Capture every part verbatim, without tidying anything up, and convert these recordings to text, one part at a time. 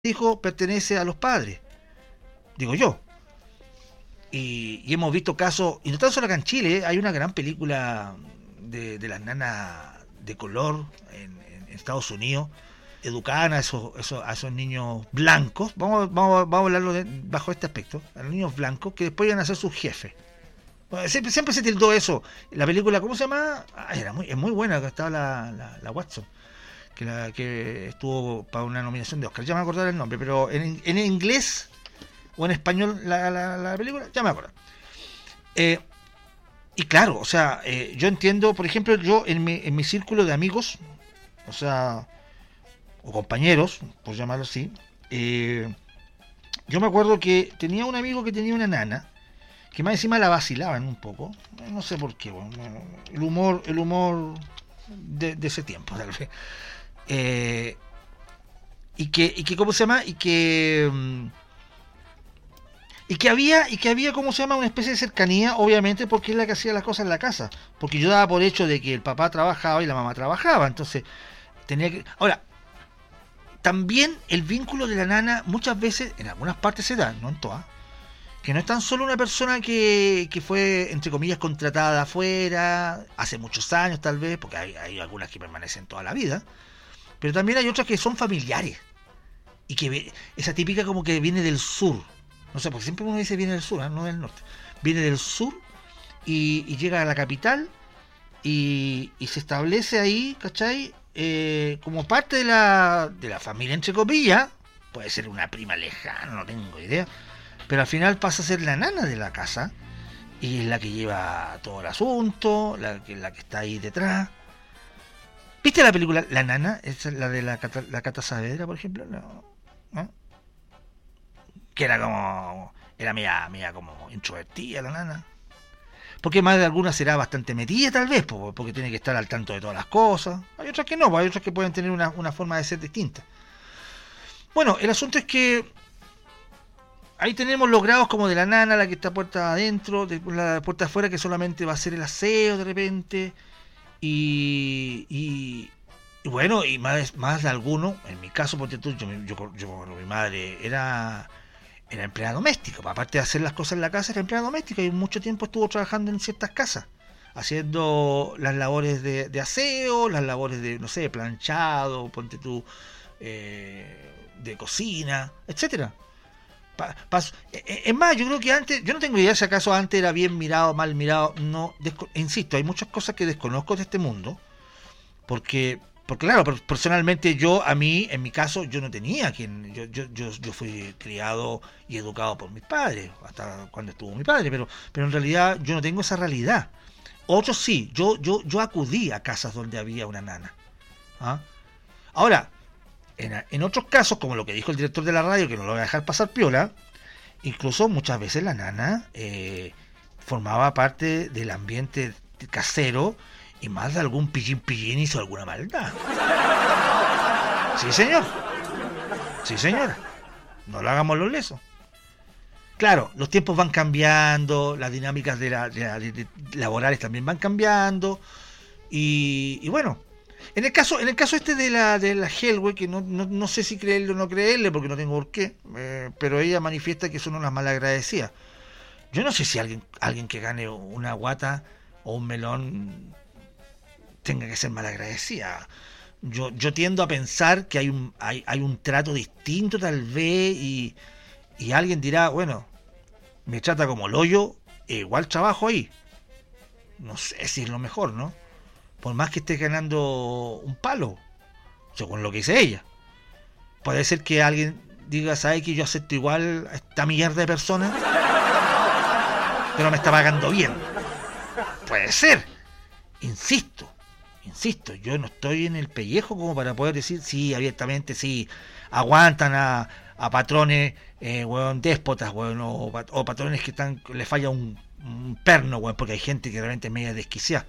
hijo pertenece a los padres, digo yo. Y, y hemos visto casos, y no tan solo acá en Chile, ¿eh? Hay una gran película de, de las nanas de color en, en Estados Unidos, educaban a esos, esos, a esos niños blancos, vamos, vamos, vamos a hablarlo de, bajo este aspecto, a los niños blancos que después iban a ser sus jefes. Bueno, siempre, siempre se tildó eso. La película, ¿cómo se llama? Ah, era muy, es muy buena, que estaba la, la, la Watson, que, la, que estuvo para una nominación de Oscar, ya me voy a acordar el nombre, pero en, en inglés o en español la, la, la película, ya me acuerdo. Eh, y claro, o sea, eh, yo entiendo, por ejemplo, yo en mi, en mi círculo de amigos, o sea, o compañeros, por llamarlo así, eh, yo me acuerdo que tenía un amigo que tenía una nana, que más encima la vacilaban un poco, no sé por qué, bueno, el humor, el humor de, de ese tiempo, tal vez. Eh, y que, y que, ¿cómo se llama? Y que... Y que había, y que había, ¿cómo se llama? Una especie de cercanía, obviamente, porque es la que hacía las cosas en la casa. Porque yo daba por hecho de que el papá trabajaba y la mamá trabajaba. Entonces, tenía que. Ahora, también el vínculo de la nana, muchas veces, en algunas partes se da, no en todas, que no es tan solo una persona que, que fue, entre comillas, contratada afuera, hace muchos años tal vez, porque hay, hay algunas que permanecen toda la vida, pero también hay otras que son familiares. Y que esa típica como que viene del sur. No sé, porque siempre uno dice viene del sur, ¿eh? No del norte. Viene del sur y, y llega a la capital y, y se establece ahí, ¿cachai? Eh, como parte de la, de la familia, entre comillas. Puede ser una prima lejana, no tengo idea. Pero al final pasa a ser la nana de la casa y es la que lleva todo el asunto, la que, la que está ahí detrás. ¿Viste la película La Nana? Es la de la Cata, la Cata Saavedra, por ejemplo. ¿No? ¿No? Que era como, era media, media como introvertida la nana, porque más de alguna será bastante metida tal vez, porque tiene que estar al tanto de todas las cosas. Hay otras que no, hay otras que pueden tener una, una forma de ser distinta. Bueno, el asunto es que ahí tenemos los grados como de la nana, la que está puerta adentro, de la puerta afuera que solamente va a hacer el aseo de repente, y, y, y bueno, y más, más de alguno, en mi caso, porque tú, yo, yo, yo, yo mi madre era Era empleada doméstica, aparte de hacer las cosas en la casa, era empleada doméstica y mucho tiempo estuvo trabajando en ciertas casas, haciendo las labores de, de aseo, las labores de, no sé, planchado, ponte tú, eh, de cocina, etcétera. Pa, pa, es más, yo creo que antes, yo no tengo idea si acaso antes era bien mirado, mal mirado, no, desco, insisto, hay muchas cosas que desconozco de este mundo, porque... Porque claro, personalmente yo, a mí, en mi caso, yo no tenía quien, yo, yo, yo, yo fui criado y educado por mis padres, hasta cuando estuvo mi padre, pero, pero en realidad yo no tengo esa realidad. Otros sí, yo, yo, yo acudí a casas donde había una nana. ¿Ah? Ahora, en, en otros casos, como lo que dijo el director de la radio, que no lo voy a dejar pasar piola, incluso muchas veces la nana eh, formaba parte del ambiente casero, y más de algún pillín pillín hizo alguna maldad. Sí, señor. Sí, señora. No lo hagamos los lesos. Claro, los tiempos van cambiando, las dinámicas de la, de la, de, de, laborales también van cambiando. Y, y bueno, en el caso en el caso este de la de la Hellway, que no, no, no sé si creerle o no creerle, porque no tengo por qué, eh, pero ella manifiesta que son unas malagradecidas. Yo no sé si alguien, alguien que gane una guata o un melón tenga que ser malagradecida. Yo, yo tiendo a pensar que hay un, hay, hay un trato distinto tal vez y, y alguien dirá, bueno, me trata como el hoyo, e igual trabajo ahí. No sé si es lo mejor, ¿no? Por más que esté ganando un palo, según lo que dice ella. Puede ser que alguien diga, ¿sabes que yo acepto igual a esta mierda de personas? Pero me está pagando bien. Puede ser. Insisto. Insisto, yo no estoy en el pellejo como para poder decir, sí, abiertamente, sí, aguantan a, a patrones, eh, weón, déspotas, weón, o, o patrones que están, les falla un, un perno, weón, porque hay gente que realmente es media desquiciada.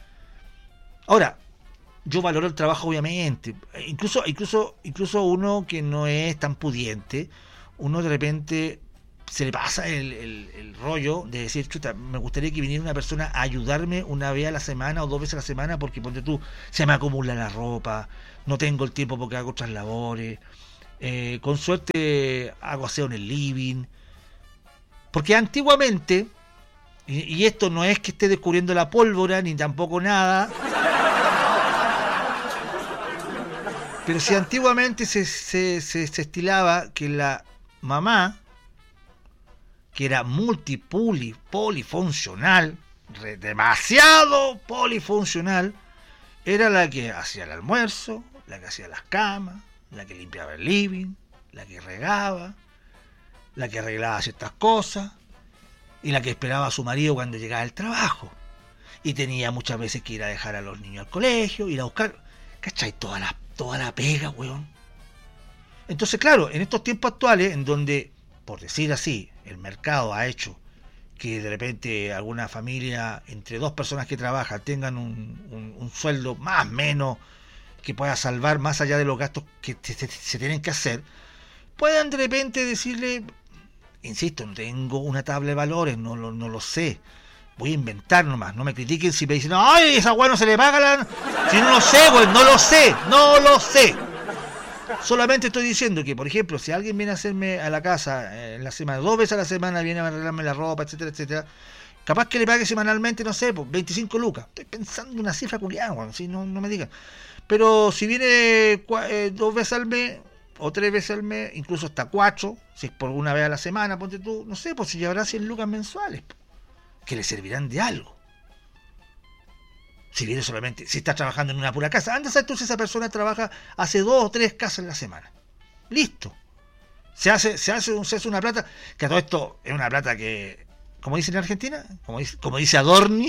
Ahora, yo valoro el trabajo, obviamente, incluso, incluso, incluso uno que no es tan pudiente, uno de repente se le pasa el, el, el rollo de decir, chuta, me gustaría que viniera una persona a ayudarme una vez a la semana o dos veces a la semana, porque ponte tú, se me acumula la ropa, no tengo el tiempo porque hago otras labores, Eh, con suerte hago aseo en el living. Porque antiguamente, y, y esto no es que esté descubriendo la pólvora, ni tampoco nada, pero si antiguamente se, se, se, se estilaba que la mamá, que era multipuli, polifuncional, re, demasiado polifuncional, era la que hacía el almuerzo, la que hacía las camas, la que limpiaba el living, la que regaba, la que arreglaba ciertas cosas, y la que esperaba a su marido cuando llegaba del trabajo. Y tenía muchas veces que ir a dejar a los niños al colegio, ir a buscar, ¿cachai? Toda la, toda la pega, weón. Entonces, claro, en estos tiempos actuales, en donde, por decir así, el mercado ha hecho que de repente alguna familia, entre dos personas que trabajan, tengan un, un, un sueldo más o menos que pueda salvar más allá de los gastos que se, se, se tienen que hacer, puedan de repente decirle, insisto, no tengo una tabla de valores, no, no, no lo sé, voy a inventar nomás, no me critiquen si me dicen, ay, esa weá no se le paga la... Si no lo sé, pues no lo sé, no lo sé. Solamente estoy diciendo que, por ejemplo, si alguien viene a hacerme a la casa eh, en la semana, dos veces a la semana viene a arreglarme la ropa, etcétera, etcétera, capaz que le pague semanalmente, no sé, pues veinticinco lucas. Estoy pensando en una cifra culiada, bueno, si no, no me digan. Pero si viene cua, eh, dos veces al mes, o tres veces al mes, incluso hasta cuatro, si es por una vez a la semana, ponte tú, no sé, pues si llevará cien lucas mensuales, que le servirán de algo. Si viene solamente, si está trabajando en una pura casa, anda a saber tú si esa persona trabaja, hace dos o tres casas en la semana. Listo. Se hace, se hace, se hace una plata, que a todo esto es una plata que, como dicen en Argentina, como dice, como dice Adorni,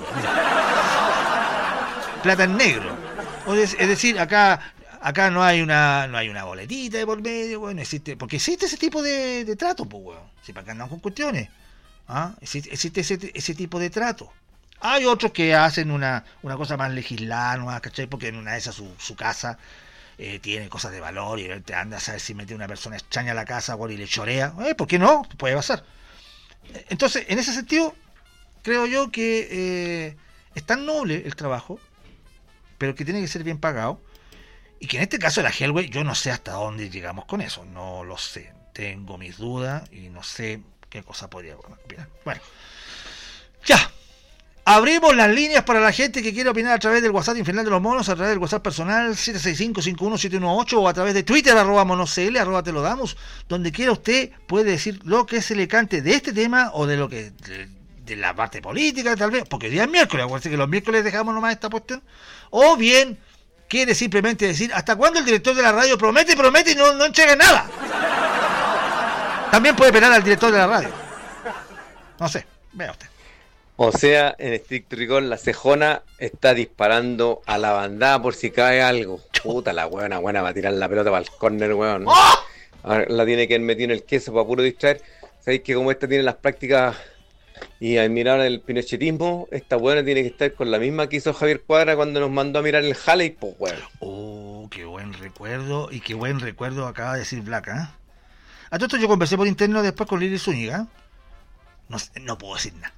plata en negro. O es, es decir, acá, acá no hay una, no hay una boletita de por medio, bueno, existe, porque existe ese tipo de, de trato, pues, weón. Si para acá andamos con cuestiones, ¿ah? Existe, existe ese, ese tipo de trato. Hay otros que hacen una, una cosa más legislada, ¿no? ¿Cachai? Porque en una de esas su, su casa eh, tiene cosas de valor y te anda a saber si mete una persona extraña a la casa, bueno, y le chorea. Eh, ¿Por qué no? Puede pasar. Entonces, en ese sentido, creo yo que eh, es tan noble el trabajo, pero que tiene que ser bien pagado, y que en este caso de la Hellway, yo no sé hasta dónde llegamos con eso, no lo sé. Tengo mis dudas y no sé qué cosa podría opinar. Bueno, ya. Abrimos las líneas para la gente que quiere opinar a través del WhatsApp Infernal de los Monos, a través del WhatsApp personal siete seis cinco, cinco uno siete uno ocho o a través de Twitter, arroba monocl, arroba te lo damos. Donde quiera usted puede decir lo que se le cante de este tema o de lo que de, de la parte política, tal vez, porque hoy día es miércoles, acuérdense que los miércoles dejamos nomás esta cuestión. O bien quiere simplemente decir hasta cuándo el director de la radio promete, promete y no, no entrega nada. También puede penar al director de la radio. No sé, vea usted. O sea, en estricto rigor, la cejona está disparando a la bandada por si cae algo. Puta, la huevona buena va a tirar la pelota para el córner, weón. ¡Oh! Ahora la tiene que haber metido en el queso para puro distraer. Sabéis que como esta tiene las prácticas y admirar el pinochetismo, esta buena tiene que estar con la misma que hizo Javier Cuadra cuando nos mandó a mirar el Halley, pues, weón. Oh, qué buen recuerdo, y qué buen recuerdo acaba de decir Black, ¿eh? A todo esto yo conversé por interno después con Lili Zúñiga. No, no puedo decir nada.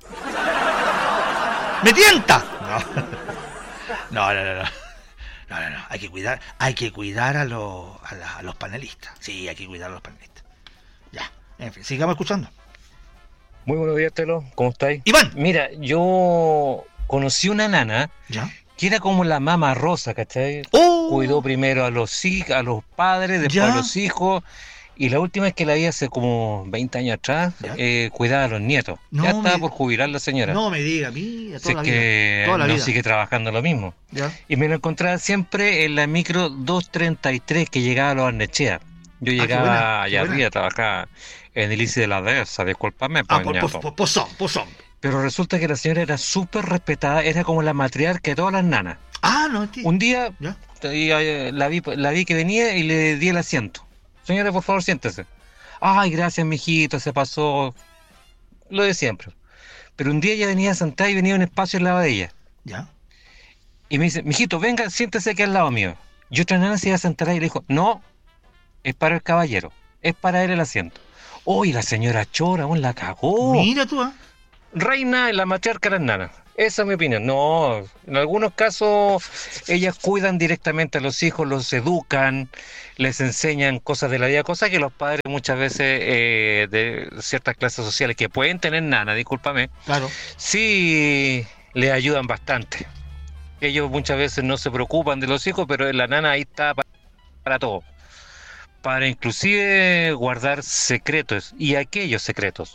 ¡Me tienta! No. No, no, no, no. No, no, no. Hay que cuidar, hay que cuidar a los, a, la, a los panelistas. Sí, hay que cuidar a los panelistas. Ya, en fin, sigamos escuchando. Muy buenos días, Telo. ¿Cómo estáis? Iván. Mira, yo conocí una nana ¿Ya? que era como la Mama Rosa, ¿cachai? Oh. Cuidó primero a los hijos, a los padres, después ¿Ya? a los hijos. Y la última vez que la vi hace como veinte años atrás, eh, cuidaba a los nietos. No ya estaba me... por jubilar la señora. No me diga, mira, toda Así la que vida. Toda la no vida. sigue trabajando lo mismo. ¿Ya? Y me lo encontraba siempre en la micro doscientos treinta y tres que llegaba a los Arnechea. Yo Ah, llegaba buena, allá arriba, trabajaba en el I C I de la Dehesa, discúlpame. Ah, Pues, por, por, por, por son, por son. Pero resulta que la señora era súper respetada, era como la matriarca de todas las nanas. Ah, no, tío. Un día ¿Ya? la vi, la vi que venía y le di el asiento. Señora, por favor, siéntese. Ay, gracias, mijito, se pasó. Lo de siempre. Pero un día ella venía sentada y venía a un espacio al lado de ella. ¿Ya? Y me dice, mijito, venga, siéntese aquí al lado mío. Y otra nana se iba a sentar ahí y le dijo, no, es para el caballero, es para él el asiento. Uy, la señora Chora, aún la cagó. Mira tú, ¿eh? reina, la matriarca de las nanas. Esa es mi opinión. No, en algunos casos ellas cuidan directamente a los hijos, los educan, les enseñan cosas de la vida, cosas que los padres muchas veces eh, de ciertas clases sociales que pueden tener nana, discúlpame, Claro. sí les ayudan bastante. Ellos muchas veces no se preocupan de los hijos, pero la nana ahí está para, para todo. Para inclusive guardar secretos y aquellos secretos.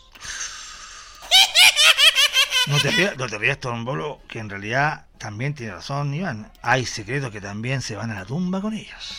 No te rías, no te rías, Tombolo, que en realidad también tiene razón, Iván. Hay secretos que también se van a la tumba con ellos.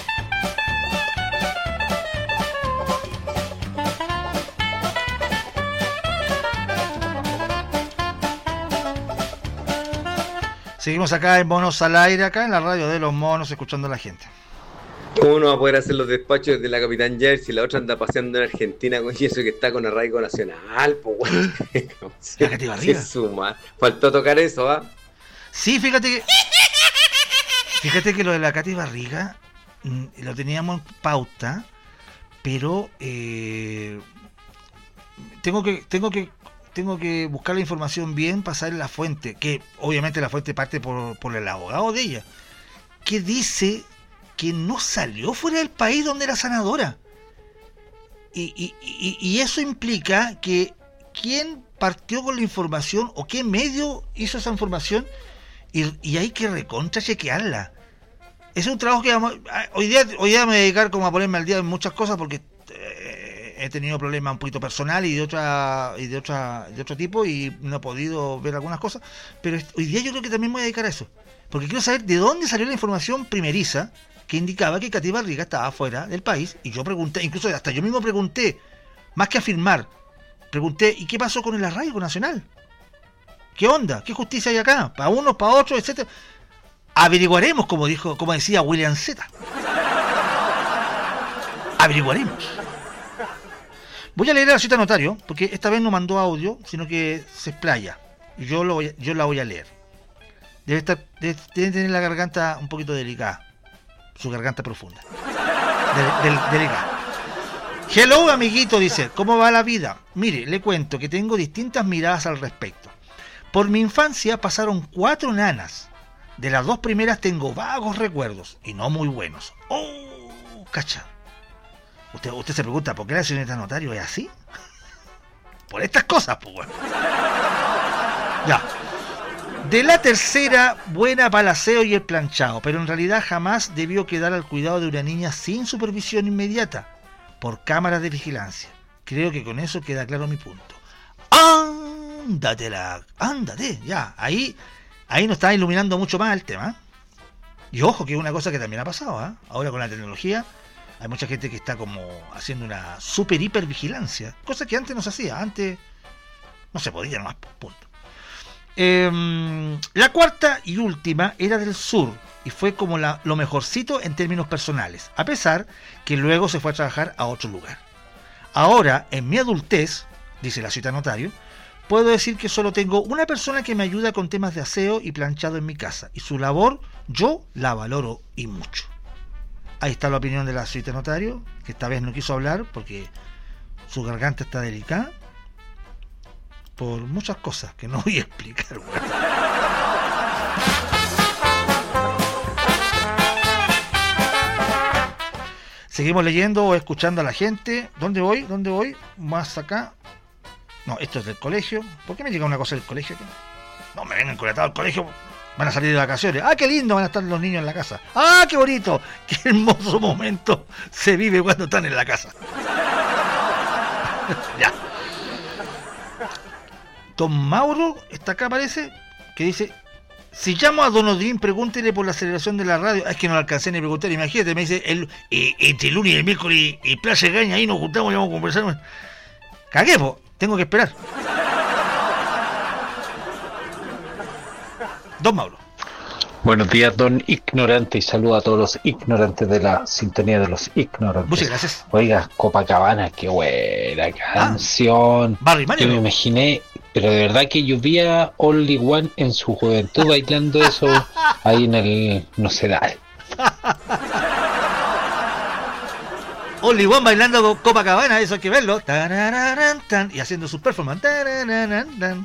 Seguimos acá en Monos al Aire, acá en la radio de los monos, escuchando a la gente. ¿Cómo no va a poder hacer los despachos de la Capitán Jersey si la otra anda paseando en Argentina con y eso que está con arraigo nacional? Pues, bueno. La Katy Barriga. Suma. Faltó tocar eso, ¿ah? ¿eh? Sí, fíjate que. Fíjate que lo de la Katy Barriga mm, lo teníamos en pauta, pero eh, tengo que tengo que tengo que buscar la información bien, pasar en la fuente, que obviamente la fuente parte por, por el abogado de ella, que dice que no salió fuera del país donde era senadora. Y, y, y, y eso implica que quién partió con la información o qué medio hizo esa información, y, y hay que recontra chequearla. Es un trabajo que vamos, hoy día hoy día me voy a dedicar como a ponerme al día en muchas cosas porque eh, he tenido problemas un poquito personal y de otra y de otra de otro tipo y no he podido ver algunas cosas, pero hoy día yo creo que también me voy a dedicar a eso, porque quiero saber de dónde salió la información primeriza que indicaba que Katy Barriga estaba fuera del país. Y yo pregunté, incluso hasta yo mismo pregunté, más que afirmar, pregunté, ¿y qué pasó con el arraigo nacional? ¿Qué onda? ¿Qué justicia hay acá? ¿Para unos, para otros, etcétera? Averiguaremos, como dijo, como decía William Z. Averiguaremos. Voy a leer a la cita notario, porque esta vez no mandó audio, sino que se explaya. Y yo, lo voy a, yo la voy a leer. Debe, estar, debe, debe tener la garganta un poquito delicada. Su garganta profunda. De, de, delicada. Hello, amiguito, dice. ¿Cómo va la vida? Mire, le cuento que tengo distintas miradas al respecto. Por mi infancia pasaron cuatro nanas. De las dos primeras tengo vagos recuerdos, y no muy buenos. ¡Oh! Cacha. Usted, usted se pregunta, ¿por qué la señorita notario es así? Por estas cosas, pues bueno. Ya. De la tercera, buena para el aseo y el planchado, pero en realidad jamás debió quedar al cuidado de una niña sin supervisión inmediata, por cámaras de vigilancia. Creo que con eso queda claro mi punto. Ándate, ándate, ya, ahí, ahí nos está iluminando mucho más el tema. Y ojo, que es una cosa que también ha pasado, ¿eh? Ahora con la tecnología hay mucha gente que está como haciendo una super hiper vigilancia, cosa que antes no se hacía, antes no se podía nomás, punto. Eh, la cuarta y última era del sur y fue como la, lo mejorcito en términos personales, a pesar que luego se fue a trabajar a otro lugar. Ahora, en mi adultez, dice la cita notario, puedo decir que solo tengo una persona que me ayuda con temas de aseo y planchado en mi casa, y su labor yo la valoro y mucho. Ahí está la opinión de la cita notario, que esta vez no quiso hablar porque su garganta está delicada por muchas cosas que no voy a explicar, güey. Seguimos leyendo o escuchando a la gente. ¿Dónde voy? ¿Dónde voy? Más acá. No, esto es del colegio. ¿Por qué me llega una cosa del colegio aquí? No me vengan coletados al colegio. Van a salir de vacaciones. ¡Ah, qué lindo van a estar los niños en la casa! ¡Ah, qué bonito! ¡Qué hermoso momento se vive cuando están en la casa! Ya. Don Mauro está acá, parece, que dice: si llamo a Don Odín, pregúntele por la celebración de la radio. Es que no la alcancé ni a preguntar, imagínate, me dice, el, eh, entre el lunes y el miércoles y Plaza Gaña, ahí nos juntamos y vamos a conversar. Cagué, po, tengo que esperar. Don Mauro. Buenos días, don ignorante, y saludo a todos los ignorantes de la sintonía de los ignorantes. Muchas gracias. Oiga, Copacabana, qué buena canción. Ah, Barry Manilow. Yo me imaginé, pero de verdad que yo vi a Only One en su juventud bailando eso ahí en el Nocedal. Only One bailando Copacabana, eso hay que verlo. Tarararán, tan, y haciendo sus performances. Tarararán, tan.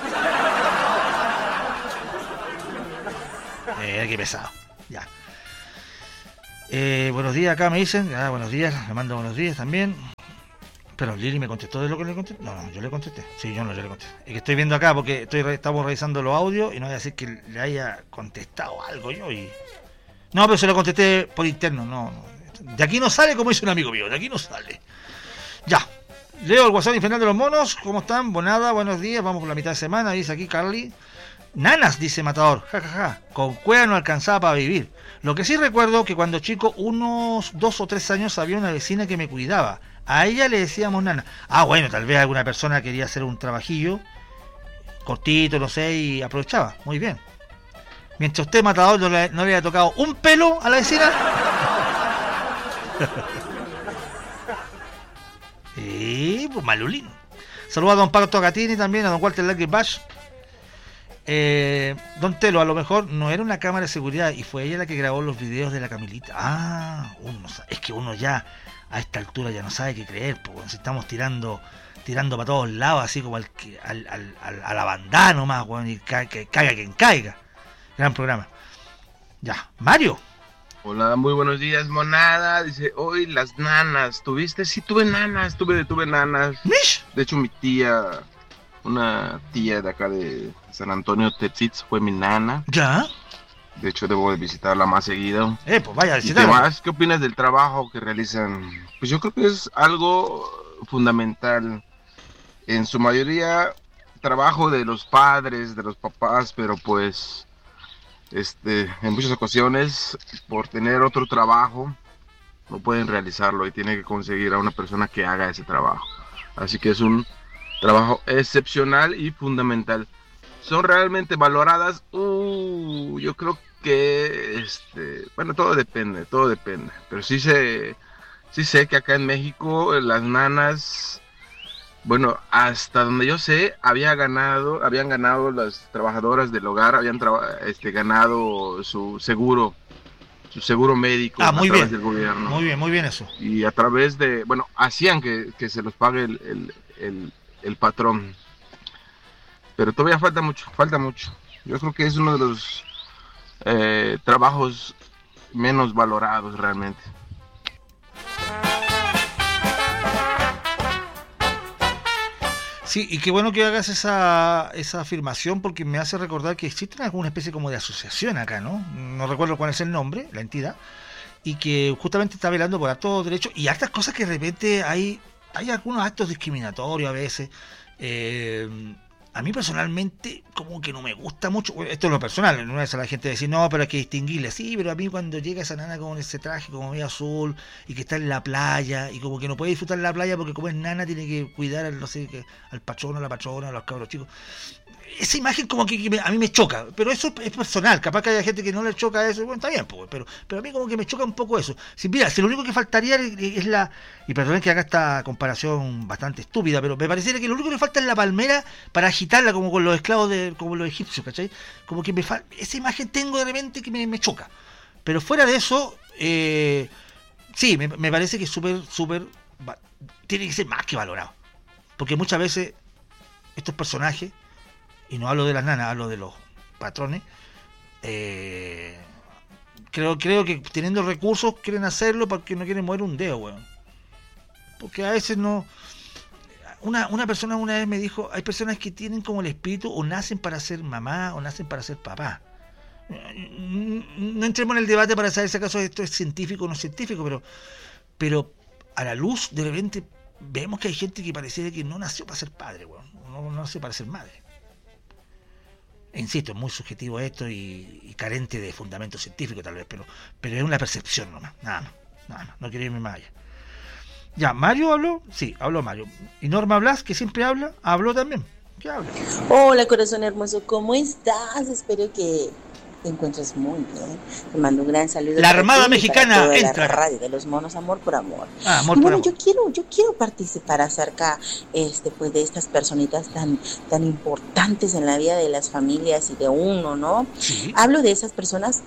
Eh, qué pesado. Ya. Eh, buenos días, acá me dicen. Ah, buenos días, me mando buenos días también. Pero Lili me contestó de lo que le contesté. No, no, yo le contesté. Sí, yo no, yo le contesté. Es que estoy viendo acá porque estoy estamos revisando los audios y no voy a decir que le haya contestado algo yo y. No, pero se lo contesté por interno, no, no. De aquí no sale, como dice un amigo mío, de aquí no sale. Ya. Leo el WhatsApp infernal de los monos. ¿Cómo están? Bonada, buenos días. Vamos por la mitad de semana, dice aquí Carly. Nanas, dice Matador. Ja, ja, ja. Con cueva no alcanzaba para vivir. Lo que sí recuerdo que cuando chico, unos dos o tres años, había una vecina que me cuidaba. A ella le decíamos nana. Ah, bueno, tal vez alguna persona quería hacer un trabajillo cortito, no sé, y aprovechaba. Muy bien. Mientras usted, Matador, no le, no le haya tocado un pelo a la vecina. Y pues malulín. Saludos a don Pablo Togatini también, a don Walter Lucky Bash. Eh, don Telo, a lo mejor no era una cámara de seguridad y fue ella la que grabó los videos de la Camilita. Ah, uno, es que uno ya a esta altura ya no sabe qué creer, porque si estamos tirando tirando para todos lados, así como al, al, al, al, a la bandana nomás, bueno, y ca, que caiga quien caiga. Gran programa. Ya, Mario. Hola, muy buenos días, monada. Dice, hoy las nanas, ¿tuviste? Sí, tuve nanas, tuve, tuve nanas. ¿Mish? De hecho, mi tía, una tía de acá de San Antonio Tetzitz, fue mi nana. ¿Ya? De hecho, debo de visitarla más seguido. Eh, pues vaya a ¿Y qué visitarla. más? ¿Qué opinas del trabajo que realizan? Pues yo creo que es algo fundamental. En su mayoría, trabajo de los padres, de los papás, pero pues, este, en muchas ocasiones, por tener otro trabajo, no pueden realizarlo y tienen que conseguir a una persona que haga ese trabajo. Así que es un trabajo excepcional y fundamental. ¿Son realmente valoradas? Uh, yo creo que, este, bueno, todo depende, todo depende. Pero sí sé, sí sé que acá en México las nanas, bueno, hasta donde yo sé, había ganado, habían ganado las trabajadoras del hogar, habían traba- este, ganado su seguro, su seguro médico Ah, a muy través bien. del gobierno. Muy bien, muy bien eso. Y a través de, bueno, hacían que, que se los pague el, el, el, el patrón. Pero todavía falta mucho, falta mucho. Yo creo que es uno de los eh, trabajos menos valorados realmente. Sí, y qué bueno que hagas esa, esa afirmación porque me hace recordar que existe alguna especie como de asociación acá, ¿no? No recuerdo cuál es el nombre, la entidad, y que justamente está velando por hartos derechos y hartas cosas que de repente hay, hay algunos actos discriminatorios a veces. Eh, a mí personalmente como que no me gusta mucho, bueno, esto es lo personal, no es a la gente decir, no, pero hay que distinguirle, sí, pero a mí cuando llega esa nana con ese traje como medio azul y que está en la playa y como que no puede disfrutar la playa porque como es nana tiene que cuidar al, no sé, que, al patrón, a la patrona, a los cabros chicos. Esa imagen como que, que me- a mí me choca, pero eso es personal, capaz que haya gente que no le choca eso, bueno, está bien, pues, pero, pero a mí como que me choca un poco eso. Si, mira, si lo único que faltaría es, es la, y perdonen que haga esta comparación bastante estúpida, pero me pareciera que lo único que le falta es la palmera para agitarla como con los esclavos, de, como los egipcios, ¿cachai? Como que me fa- esa imagen tengo de repente que me, me choca. Pero fuera de eso, eh, sí, me, me parece que es súper, súper, va- tiene que ser más que valorado. Porque muchas veces estos personajes, y no hablo de las nanas, hablo de los patrones, eh, creo, creo que teniendo recursos quieren hacerlo porque no quieren mover un dedo, weón. Porque a veces no... Una, una persona una vez me dijo, hay personas que tienen como el espíritu o nacen para ser mamá o nacen para ser papá. No entremos en el debate para saber si acaso esto es científico o no es científico, pero, pero a la luz de repente vemos que hay gente que pareciera que no nació para ser padre, weón. No, no nació para ser madre. Insisto, es muy subjetivo esto y, y carente de fundamento científico tal vez, pero, pero es una percepción nomás, nada más, nada más, no quiero irme más allá. Ya, ¿Mario habló? Sí, habló Mario. ¿Y Norma Blas, que siempre habla? Habló también. ¿Qué habla? Hola corazón hermoso, ¿cómo estás? Espero que te encuentres muy bien. Te mando un gran saludo. La para Armada ti y Mexicana para toda entra. la radio de los monos, amor por amor. Ah, amor Y por bueno, amor. yo quiero, yo quiero participar acerca, este, pues, de estas personitas tan, tan importantes en la vida de las familias y de uno, ¿no? Sí. Hablo de esas personas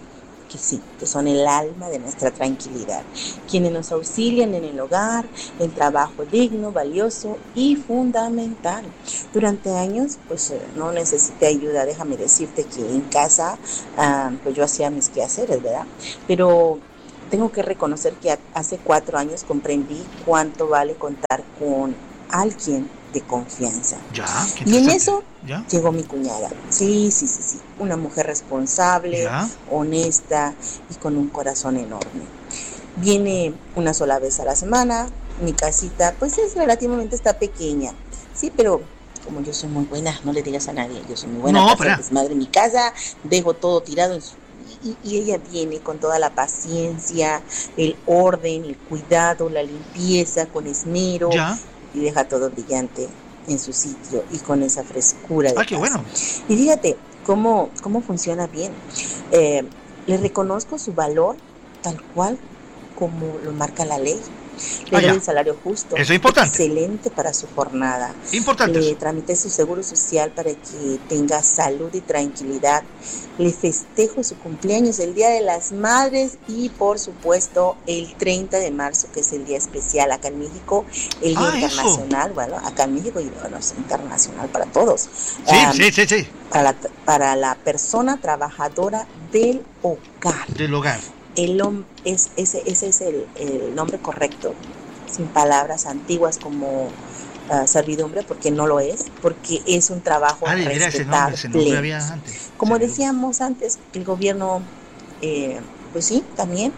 que sí, que son el alma de nuestra tranquilidad, quienes nos auxilian en el hogar, el trabajo digno, valioso y fundamental. Durante años, pues no necesité ayuda, déjame decirte que en casa, uh, pues yo hacía mis quehaceres, ¿verdad? Pero tengo que reconocer que hace cuatro años comprendí cuánto vale contar con alguien de confianza. Ya, y en eso ¿Ya? llegó mi cuñada. Sí, sí, sí, sí. Una mujer responsable, ¿Ya? honesta y con un corazón enorme. Viene una sola vez a la semana. Mi casita, pues es relativamente está pequeña. Sí, pero como yo soy muy buena, no le digas a nadie, yo soy muy buena no, para hacer desmadre en mi casa, dejo todo tirado en su Y, y ella viene con toda la paciencia, el orden, el cuidado, la limpieza, con esmero, ¿Ya? y deja todo brillante en su sitio y con esa frescura de ah, qué bueno. Y fíjate cómo, cómo funciona bien. Eh, le reconozco su valor tal cual como lo marca la ley. Le ah, doy el salario justo. Eso es importante. Excelente para su jornada. Importante. Le tramité su seguro social para que tenga salud y tranquilidad. Le festejo su cumpleaños, el Día de las Madres y, por supuesto, el treinta de marzo, que es el día especial acá en México, el Día ah, Internacional. Eso. Bueno, acá en México y bueno, es internacional para todos. Sí, um, sí, sí, sí. Para la, para la persona trabajadora del hogar. Del hogar. El, es, ese, ese es el, el nombre correcto, sin palabras antiguas como uh, servidumbre, porque no lo es, porque es un trabajo ah, respetable. Ese nombre, ese nombre había antes. Como sí, decíamos antes, el gobierno, eh, pues sí, también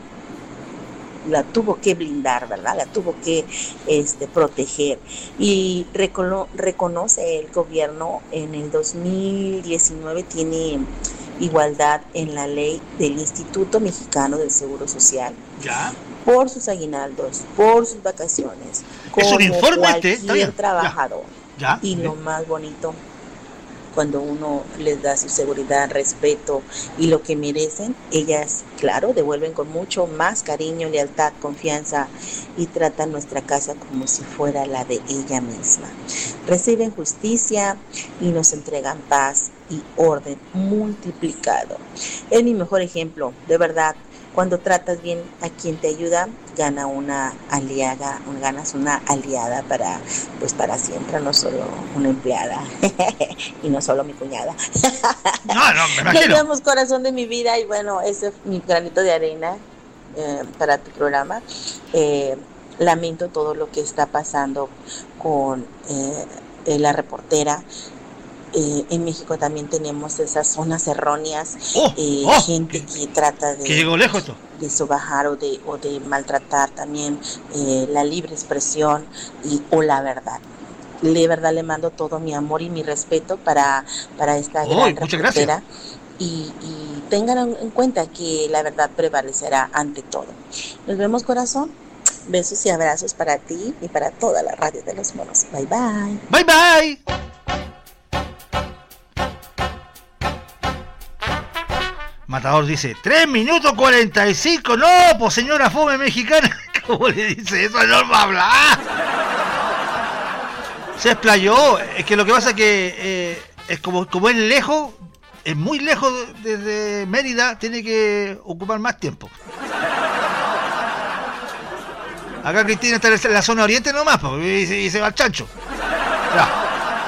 la tuvo que blindar, ¿verdad? La tuvo que este, proteger. Y recono- reconoce el gobierno en el dos mil diecinueve tiene igualdad en la ley del Instituto Mexicano del Seguro Social. ¿Ya? Por sus aguinaldos, por sus vacaciones. Como es un informe cualquier este, está bien. trabajador. ¿Ya? Y ¿sí? Lo más bonito, cuando uno les da su seguridad, respeto y lo que merecen, ellas, claro, devuelven con mucho más cariño, lealtad, confianza y tratan nuestra casa como si fuera la de ella misma. Reciben justicia y nos entregan paz y orden multiplicado. Es mi mejor ejemplo, de verdad. Cuando tratas bien a quien te ayuda, gana una aliada, ganas una aliada para, pues para siempre, no solo una empleada y no solo mi cuñada. No, no, me imagino. Nos vemos, corazón de mi vida, y bueno, ese es mi granito de arena eh, para tu programa. Eh, lamento todo lo que está pasando con eh, la reportera. Eh, en México también tenemos esas zonas erróneas, oh, eh, oh, gente que, que trata de, que llegó lejos esto. de sobajar o de, o de maltratar también eh, la libre expresión y, o la verdad. De verdad le mando todo mi amor y mi respeto para, para esta oh, gran muchas reportera. Gracias. Y, y tengan en cuenta que la verdad prevalecerá ante todo. Nos vemos, corazón. Besos y abrazos para ti y para toda la radio de los monos. Bye bye. Bye bye. Matador dice, tres minutos cuarenta y cinco, no, pues señora fome mexicana, ¿cómo le dice eso? No va a hablar. Se explayó, es que lo que pasa es que eh, es como, como es lejos, es muy lejos desde Mérida, tiene que ocupar más tiempo. Acá Cristina está en la zona oriente nomás, pues, y, se, y se va al chancho. Ya.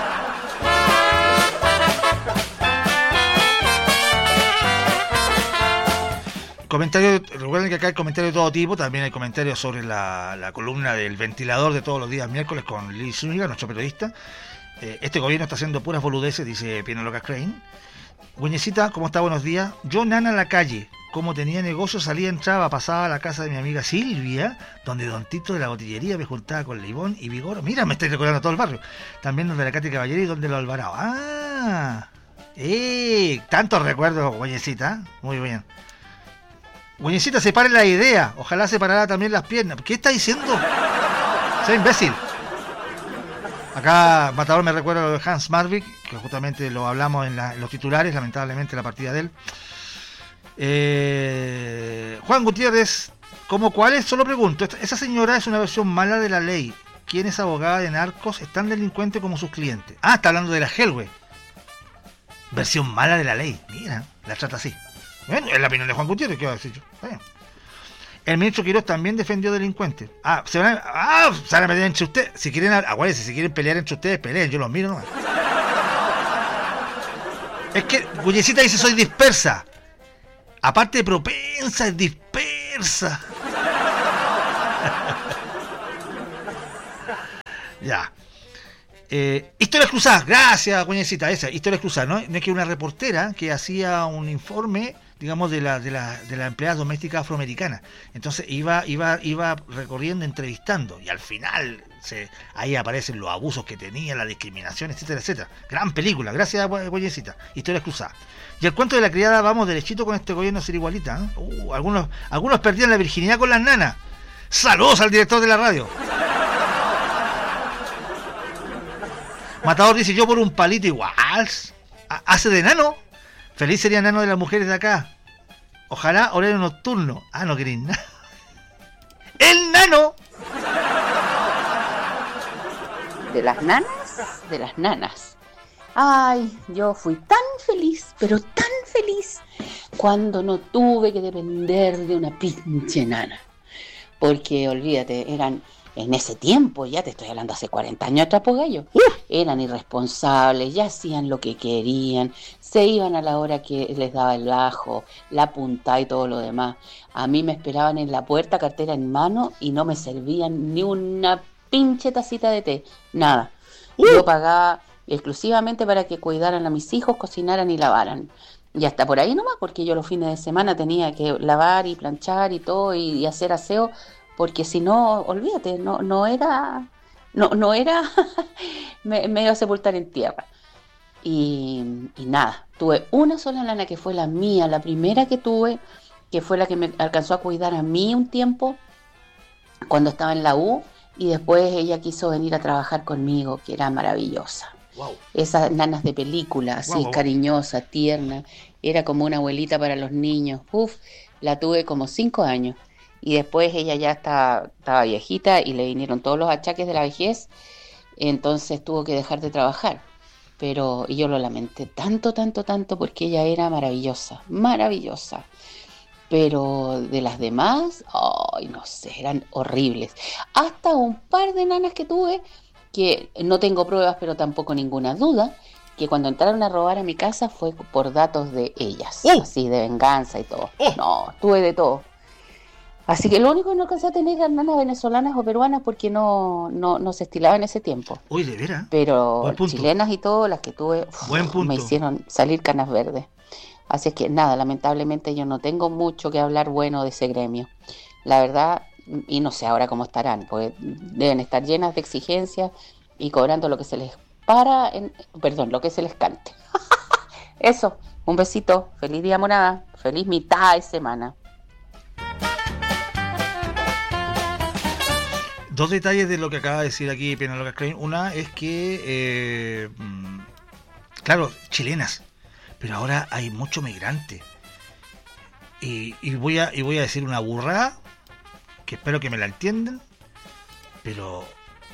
Comentarios, recuerden que acá hay comentarios de todo tipo, también hay comentarios sobre la, la columna del ventilador de todos los días miércoles con Lili Zúñiga, nuestro periodista. Eh, este gobierno está haciendo puras boludeces, dice Pino Lucas Crane. Güeñecita, ¿cómo está? Buenos días. Yo, nana en la calle, como tenía negocio, salía, entraba, pasaba a la casa de mi amiga Silvia, donde Don Tito de la botillería me juntaba con Leibón y Vigor. Mira, me estoy recordando todo el barrio. También donde la Katy Caballero y donde los Alvarado. ¡Ah! ¡Eh! Tantos recuerdos, Güeñecita. Muy bien. Güeñecita, separe la idea. Ojalá separara también las piernas. ¿Qué está diciendo? Soy imbécil. Acá Matador me recuerda lo de Hans Marvik, que justamente lo hablamos en, la, en los titulares, lamentablemente la partida de él. Eh, Juan Gutiérrez, ¿cómo cuál es? Solo pregunto. Esa señora es una versión mala de la ley. ¿Quién es abogada de narcos? Es tan delincuente como sus clientes. Ah, está hablando de la Helwe. Versión mala de la ley. Mira, la trata así. Bueno, es la opinión de Juan Gutiérrez, ¿qué va a decir yo? Bueno. El ministro Quirós también defendió delincuentes. Ah, se van a, ah, se van a meter entre ustedes. Si quieren, acuérdense, si quieren pelear entre ustedes, peleen, yo los miro nomás. Es que Gullecita dice soy dispersa. Aparte de propensa, es dispersa. Ya. Eh, historias cruzadas, gracias, Gullecita, esa, historias cruzadas, ¿no? No es que una reportera que hacía un informe, digamos, de la, de la, de la empleada doméstica afroamericana. Entonces iba, iba, iba recorriendo, entrevistando, y al final se, ahí aparecen los abusos que tenía, la discriminación, etcétera, etcétera. Gran película, gracias, Gullecita. Historias cruzadas. Y el cuento de la criada, vamos derechito con este gobierno a ser igualita, ¿eh? Uh, algunos, algunos perdían la virginidad con las nanas. Saludos al director de la radio. Matador dice, yo por un palito igual. ¿Hace de nano? Feliz sería nano de las mujeres de acá. Ojalá horario nocturno. Ah, no queréis nada. ¡El nano! De las nanas, de las nanas. Ay, yo fui tan feliz, pero tan feliz, cuando no tuve que depender de una pinche nana. Porque, olvídate, eran... En ese tiempo, ya te estoy hablando hace cuarenta años atrás, pues gallo, uh, eran irresponsables, ya hacían lo que querían, se iban a la hora que les daba el bajo, la punta y todo lo demás. A mí me esperaban en la puerta, cartera en mano, y no me servían ni una pinche tacita de té, nada. Uh. Yo pagaba exclusivamente para que cuidaran a mis hijos, cocinaran y lavaran. Y hasta por ahí nomás, porque yo los fines de semana tenía que lavar y planchar y todo, y, y hacer aseo, porque si no, olvídate, no, no era, no, no era, me, me iba a sepultar en tierra. Y, y nada, tuve una sola nana que fue la mía, la primera que tuve, que fue la que me alcanzó a cuidar a mí un tiempo, cuando estaba en la U, y después ella quiso venir a trabajar conmigo, que era maravillosa. Wow. Esas nanas de película, así, wow, wow. Cariñosa, tierna, era como una abuelita para los niños. Uf, la tuve como cinco años. Y después ella ya estaba, estaba viejita y le vinieron todos los achaques de la vejez, entonces tuvo que dejar de trabajar. Pero y yo lo lamenté tanto, tanto, tanto, porque ella era maravillosa, maravillosa. Pero de las demás, ay, no sé, eran horribles. Hasta un par de nanas que tuve, que no tengo pruebas, pero tampoco ninguna duda, que cuando entraron a robar a mi casa fue por datos de ellas, uh. así de venganza y todo. Uh. No, tuve de todo. Así que lo único que no alcancé a tener eran nanas venezolanas o peruanas, porque no, no, no se estilaba en ese tiempo. Uy, ¿de veras? Pero chilenas y todo, las que tuve, uf, me hicieron salir canas verdes. Así es que nada, lamentablemente yo no tengo mucho que hablar bueno de ese gremio. La verdad, y no sé ahora cómo estarán, porque deben estar llenas de exigencias y cobrando lo que se les para, en, perdón, lo que se les cante. Eso, un besito, feliz día monada, feliz mitad de semana. Dos detalles de lo que acaba de decir aquí Penélope Klein. Una es que, eh, claro, chilenas, pero ahora hay mucho migrante. Y, y, voy a, y voy a decir una burrada, que espero que me la entiendan, pero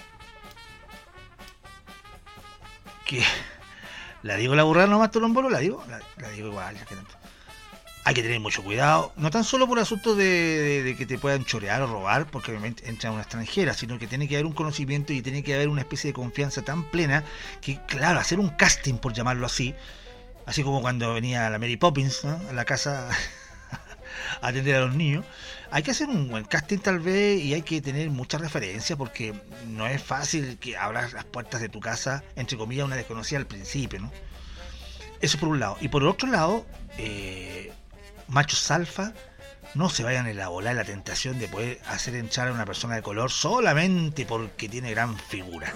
que la digo la burrada nomás, Tolombolo, la digo, la, la digo igual, ya que tanto. Hay que tener mucho cuidado, no tan solo por asuntos de, de, de que te puedan chorear o robar, porque obviamente entra una extranjera, sino que tiene que haber un conocimiento y tiene que haber una especie de confianza tan plena que, claro, hacer un casting, por llamarlo así, así como cuando venía la Mary Poppins, ¿no?, a la casa a atender a los niños, hay que hacer un buen casting tal vez, y hay que tener mucha referencia, porque no es fácil que abras las puertas de tu casa, entre comillas, a una desconocida al principio, ¿no? Eso por un lado. Y por el otro lado, eh... machos alfa, no se vayan en la bola de la tentación de poder hacer entrar a una persona de color solamente porque tiene gran figura.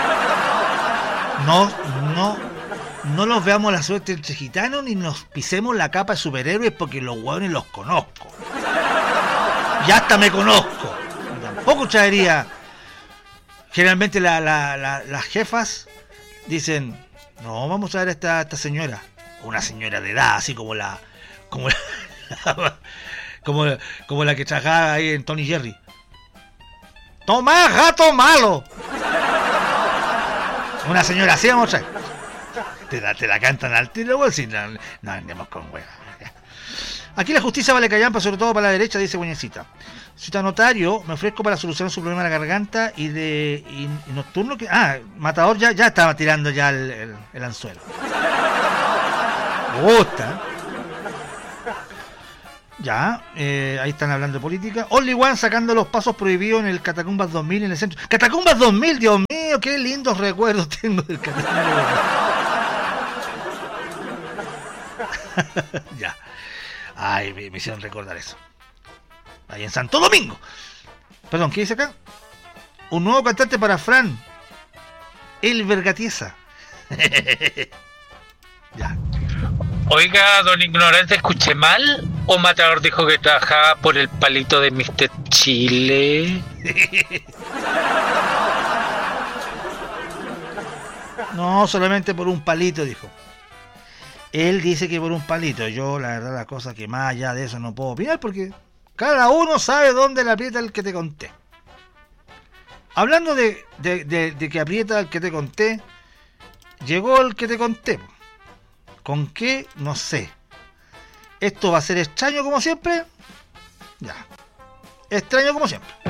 No, no, no los veamos la suerte entre gitanos, ni nos pisemos la capa de superhéroes porque los hueones los conozco. Y hasta me conozco. Y tampoco traería. Generalmente la, la, la, las jefas dicen, no, vamos a ver a esta, esta señora, una señora de edad, así como la Como la, como, como la que trabajaba ahí en Tony Jerry. ¡Toma, gato malo! Una señora así, vamos a ver. Te la, te la cantan al tiro, güey, si no, no andemos con huevas. Aquí la justicia vale callampa, sobre todo para la derecha, dice Buñecita. Cita notario, me ofrezco para solucionar su problema de la garganta y de y, y nocturno. Que, ah, Matador ya, ya estaba tirando ya el, el, el anzuelo. Me gusta. Ya, eh, ahí están hablando de política. Only One sacando los pasos prohibidos en el Catacumbas dos mil en el centro. ¡Catacumbas dos mil! Dios mío, qué lindos recuerdos tengo del Catacumbas dos mil. Ya. Ay, me, me hicieron recordar eso. Ahí en Santo Domingo. Perdón, ¿qué dice acá? Un nuevo cantante para Fran. El Vergatiesa. Ya. Oiga, don Ignorante, ¿escuché mal? ¿O Matador dijo que trabajaba por el palito de mister Chile? No, solamente por un palito, dijo. Él dice que por un palito. Yo, la verdad, la cosa que más allá de eso no puedo opinar porque cada uno sabe dónde le aprieta el que te conté. Hablando de, de, de, de que aprieta el que te conté, llegó el que te conté. ¿Con qué? No sé. ¿Esto va a ser extraño como siempre? Ya. Extraño como siempre.